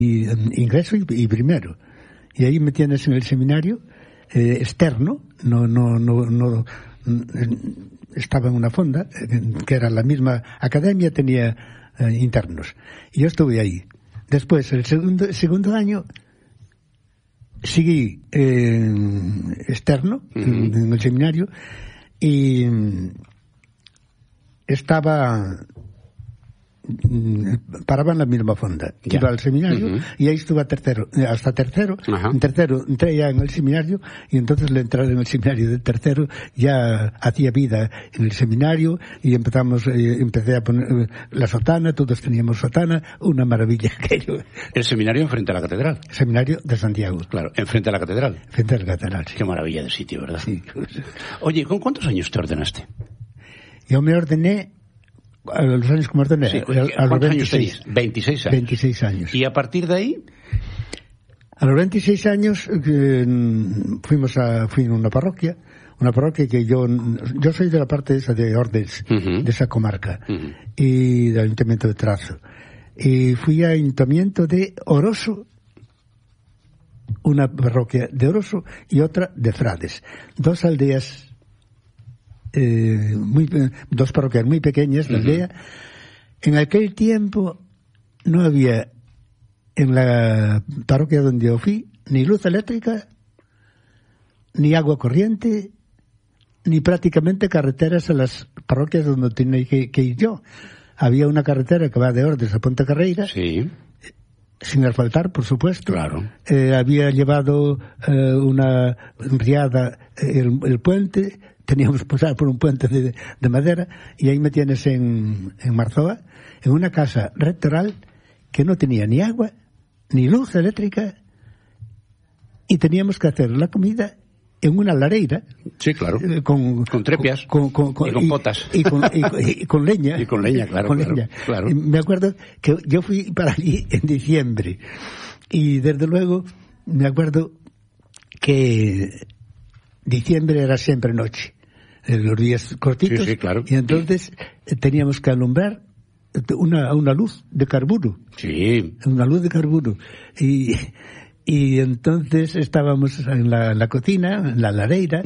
ingreso y primero. Y ahí me tienes en el seminario externo, no estaba en una fonda, que era la misma academia, tenía internos. Y yo estuve ahí. Después, el segundo año, seguí externo, en el seminario, y paraba en la misma fonda. Iba al seminario y ahí estuve hasta tercero. En tercero entré ya en el seminario y entonces la entrada en el seminario de tercero ya hacía vida en el seminario y empecé a poner la sotana, todos teníamos sotana, una maravilla aquello. El seminario enfrente a la catedral. El seminario de Santiago. Claro, enfrente a la catedral. Frente a la catedral, sí. Qué maravilla de sitio, ¿verdad? Sí. Oye, ¿con cuántos años te ordenaste? Yo me ordené a los años que me ordené. Sí, a los 26 años tenías? 26 años. 26 años. ¿Y a partir de ahí? A los 26 años fui a una parroquia que yo soy de la parte esa de Ordes, de esa comarca, y del Ayuntamiento de Trazo. Y fui al Ayuntamiento de Oroso, una parroquia de Oroso y otra de Frades. Dos aldeas, dos parroquias muy pequeñas de aldea. En aquel tiempo no había en la parroquia donde yo fui ni luz eléctrica, ni agua corriente, ni prácticamente carreteras a las parroquias donde tenía que ir yo. Había una carretera que va de Ordes a Ponte Carreira, sí, sin asfaltar, por supuesto. Claro. Había llevado una riada el puente. Teníamos que pasar por un puente de madera y ahí me tienes en Marzoa, en una casa rectoral que no tenía ni agua, ni luz eléctrica, y teníamos que hacer la comida en una lareira. Sí, claro. Con trepias. Y con potas. Y con leña. Y con leña, claro. Claro. Y me acuerdo que yo fui para allí en diciembre. Y desde luego me acuerdo que diciembre era siempre noche. Los días cortitos. Sí, claro. Y entonces teníamos que alumbrar una luz de carburo. Sí. Una luz de carburo. Y entonces estábamos en la cocina, en la lareira,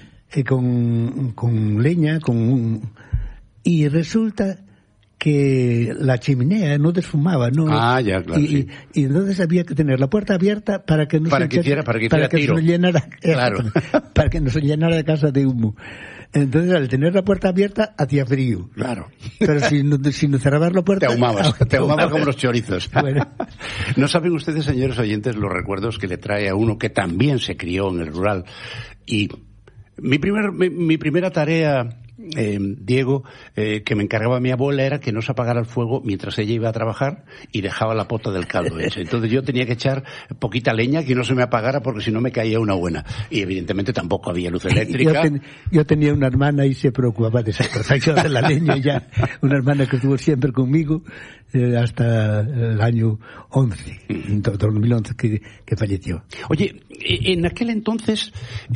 con leña, y resulta que la chimenea no desfumaba, ¿no? Ah, ya, claro. Y entonces había que tener la puerta abierta para que no para que se llenara, claro. para que no se llenara la casa de humo. Entonces, al tener la puerta abierta, hacía frío. Claro. Pero si no cerrabas la puerta... Te ahumabas como los chorizos. Bueno. No saben ustedes, señores oyentes, los recuerdos que le trae a uno que también se crió en el rural. Y mi primera tarea, Diego, que me encargaba mi abuela, era que no se apagara el fuego mientras ella iba a trabajar y dejaba la pota del caldo hecha. Entonces yo tenía que echar poquita leña que no se me apagara porque si no me caía una buena. Y evidentemente tampoco había luz eléctrica. Yo tenía una hermana y se preocupaba de esa cosa, yo de la leña ya. Una hermana que estuvo siempre conmigo hasta el año 11, en 2011 que falleció. Oye, en aquel entonces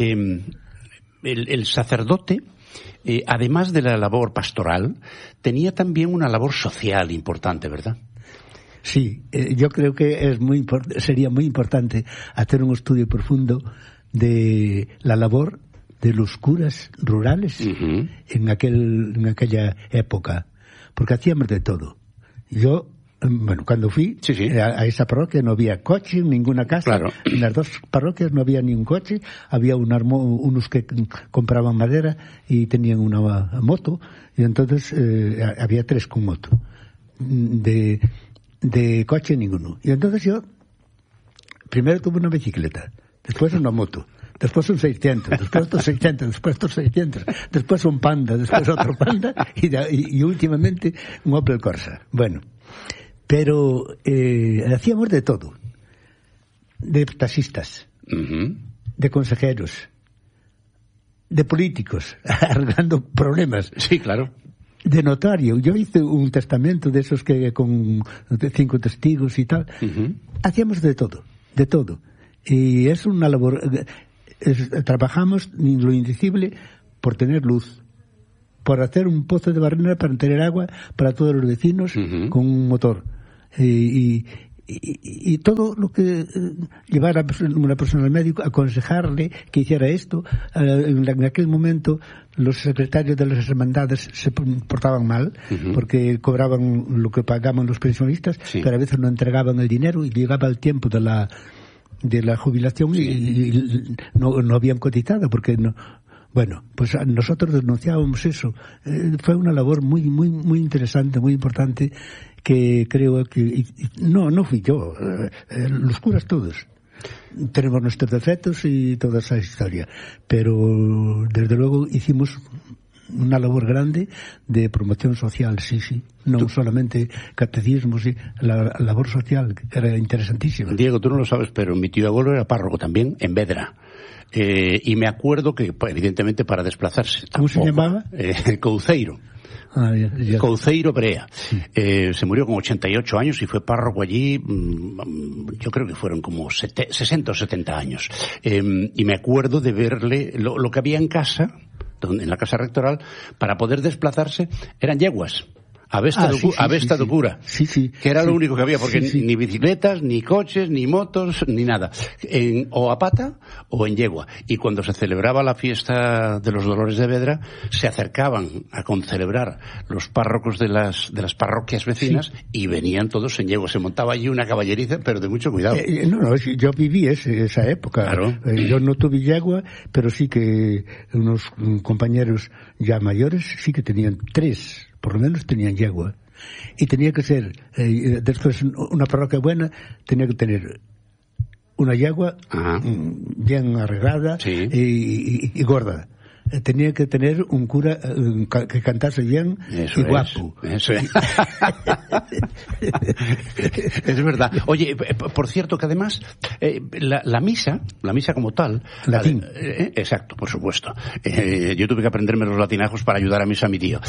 el sacerdote, además de la labor pastoral, tenía también una labor social importante, ¿verdad? Sí, yo creo que sería muy importante hacer un estudio profundo de la labor de los curas rurales en aquella época, porque hacíamos de todo. Yo, cuando fui a esa parroquia no había coche en ninguna casa. Claro. En las dos parroquias no había ni un coche. Había unos que compraban madera y tenían una moto. Y entonces había 3 con moto. De coche ninguno. Y entonces yo primero tuve una bicicleta, después una moto, después un 600, después otros 600, después otros 600, después un Panda, después otro Panda y últimamente un Opel Corsa. Bueno, pero hacíamos de todo, de taxistas, de consejeros, de políticos, arreglando problemas. Sí, claro. De notario. Yo hice un testamento de esos que con 5 testigos y tal. Hacíamos de todo. Y es una labor... trabajamos lo indecible por tener luz, por hacer un pozo de barrena para tener agua para todos los vecinos con un motor. Y y todo lo que llevar a una persona al médico, aconsejarle que hiciera esto. En aquel momento los secretarios de las hermandades se portaban mal, porque cobraban lo que pagaban los pensionistas, pero a veces no entregaban el dinero y llegaba el tiempo de la jubilación y no habían cotizado porque no. Bueno, pues nosotros denunciábamos eso. Fue una labor muy muy muy interesante, muy importante, que creo que no fui yo, los curas todos tenemos nuestros defectos y toda esa historia, pero desde luego hicimos una labor grande de promoción social, sí, no solamente catecismo, sí, la labor social, que era interesantísima. Diego, tú no lo sabes, pero mi tío abuelo era párroco también en Vedra. Y me acuerdo que, pues, evidentemente, para desplazarse... ¿Cómo se llamaba? Couceiro. Ya. Couceiro Brea. Sí. Se murió con 88 años y fue párroco allí, yo creo que fueron como 60 o 70 años. Y me acuerdo de verle lo que había en casa, en la casa rectoral, para poder desplazarse, eran yeguas. A Vesta do Cura. Sí. Que era lo único que había, porque ni bicicletas, ni coches, ni motos, ni nada. O a pata o en yegua. Y cuando se celebraba la fiesta de los Dolores de Vedra, se acercaban a concelebrar los párrocos de las parroquias vecinas y venían todos en yegua. Se montaba allí una caballeriza, pero de mucho cuidado. No, yo viví esa época. Claro. Yo no tuve yegua, pero sí que unos compañeros ya mayores sí que tenían 3. Por lo menos tenían yegua. Y tenía que ser, después, una parroquia buena, tenía que tener una yegua bien arreglada y gorda. Tenía que tener un cura que cantase bien y guapo. Eso es. Es verdad. Oye, por cierto que además la misa como tal, latín. Exacto, por supuesto. Yo tuve que aprenderme los latinajos para ayudar a mi tío.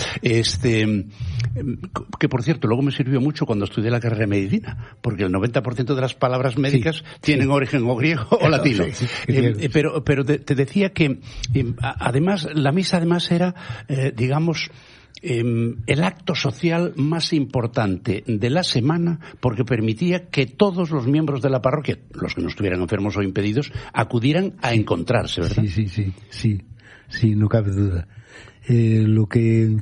Que por cierto, luego me sirvió mucho cuando estudié la carrera de medicina, porque el 90% de las palabras médicas tienen origen o griego o latino. Pero te decía que además la misa era, digamos, el acto social más importante de la semana, porque permitía que todos los miembros de la parroquia, los que no estuvieran enfermos o impedidos, acudieran a encontrarse, ¿verdad? Sí, no cabe duda. Lo que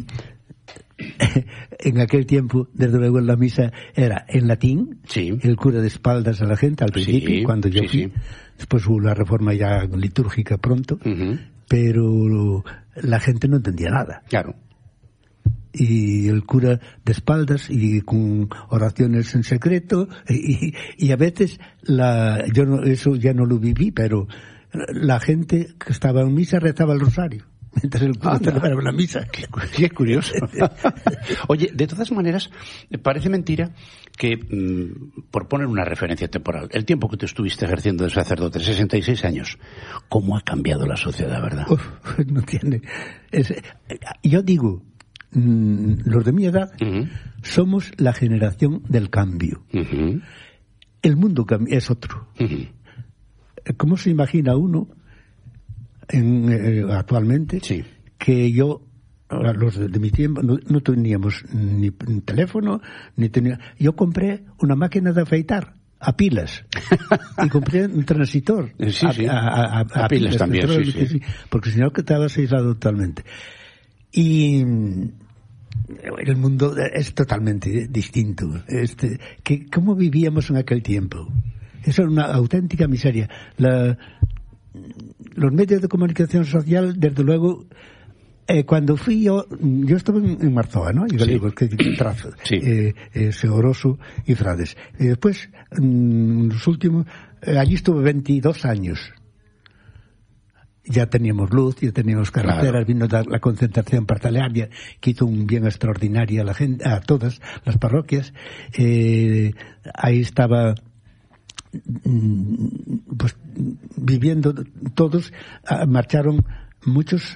en aquel tiempo, desde luego, en la misa era en latín, el cura de espaldas a la gente al principio, cuando yo fui. Después hubo la reforma ya litúrgica pronto, pero la gente no entendía nada. Claro. Y el cura de espaldas y con oraciones en secreto y a veces eso ya no lo viví, pero la gente que estaba en misa rezaba el rosario mientras el cura celebraba la misa. Qué curioso. Oye, de todas maneras, parece mentira que, por poner una referencia temporal, el tiempo que tú estuviste ejerciendo de sacerdote, 66 años, ¿cómo ha cambiado la sociedad, verdad? No tiene... yo digo, los de mi edad somos la generación del cambio. El mundo es otro. ¿Cómo se imagina uno actualmente que los de mi tiempo no teníamos ni teléfono, yo compré una máquina de afeitar a pilas y compré un transistor a pilas también, porque si no quedabas aislado totalmente. Y el mundo es totalmente distinto. ¿Cómo vivíamos en aquel tiempo? Eso era una auténtica miseria. Los medios de comunicación social, desde luego, cuando fui yo estaba en Marzoa, ¿no? Y digo, Segoroso y Frades. Y después, los últimos, allí estuve 22 años. Ya teníamos luz, ya teníamos carreteras, vino la concentración partalaria, que hizo un bien extraordinario a la gente, a todas las parroquias. Ahí estaba, pues, viviendo todos, marcharon muchos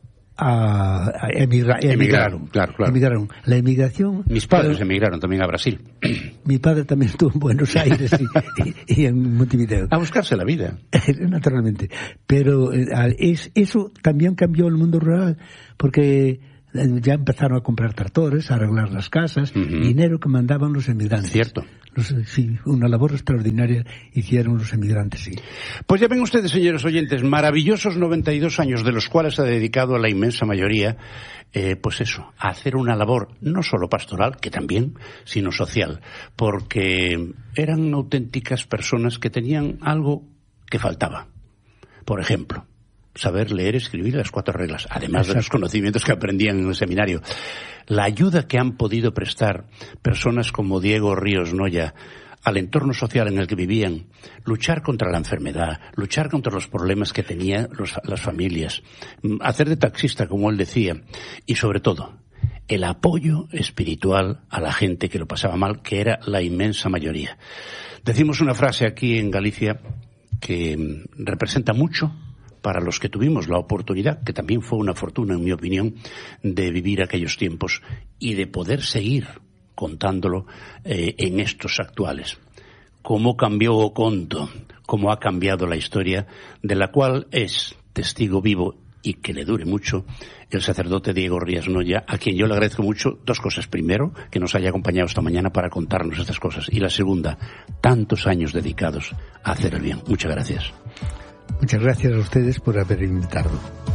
emigraron. Claro. Emigraron. La emigración... Mis padres emigraron también a Brasil. Mi padre también estuvo en Buenos Aires y en Montevideo. A buscarse la vida. Naturalmente. Pero eso también cambió el mundo rural, porque ya empezaron a comprar tractores, a arreglar las casas, dinero que mandaban los emigrantes. Cierto. Sí, una labor extraordinaria hicieron los emigrantes, sí. Pues ya ven ustedes, señores oyentes, maravillosos 92 años, de los cuales ha dedicado a la inmensa mayoría, pues eso, a hacer una labor no solo pastoral, que también, sino social, porque eran auténticas personas que tenían algo que faltaba. Por ejemplo, saber leer, escribir las 4 reglas, además de los conocimientos que aprendían en el seminario. La ayuda que han podido prestar personas como Diego Ríos Noya al entorno social en el que vivían, luchar contra la enfermedad, luchar contra los problemas que tenían las familias, hacer de taxista, como él decía, y sobre todo, el apoyo espiritual a la gente que lo pasaba mal, que era la inmensa mayoría. Decimos una frase aquí en Galicia que representa mucho para los que tuvimos la oportunidad, que también fue una fortuna, en mi opinión, de vivir aquellos tiempos y de poder seguir contándolo en estos actuales. Cómo cambió Oconto, cómo ha cambiado la historia, de la cual es testigo vivo, y que le dure mucho, el sacerdote Diego Ríos Noya, a quien yo le agradezco mucho 2 cosas. Primero, que nos haya acompañado esta mañana para contarnos estas cosas. Y la segunda, tantos años dedicados a hacer el bien. Muchas gracias. Muchas gracias a ustedes por haber invitado.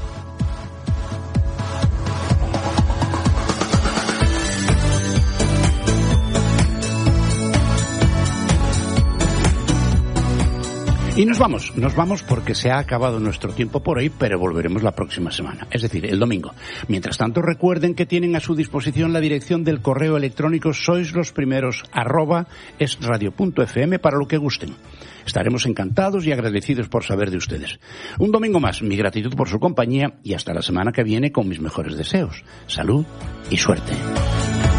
Y nos vamos porque se ha acabado nuestro tiempo por hoy, pero volveremos la próxima semana, es decir, el domingo. Mientras tanto, recuerden que tienen a su disposición la dirección del correo electrónico soislosprimeros@esradio.fm para lo que gusten. Estaremos encantados y agradecidos por saber de ustedes. Un domingo más, mi gratitud por su compañía y hasta la semana que viene con mis mejores deseos. Salud y suerte.